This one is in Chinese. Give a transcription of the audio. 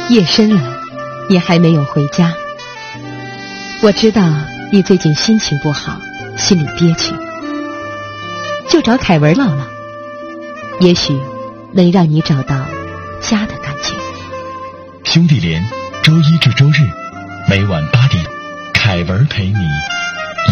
夜深了，你还没有回家。我知道你最近心情不好，心里憋屈，就找凯文唠唠，也许能让你找到家的感觉。 兄弟连，周一至周日每晚8点，凯文陪你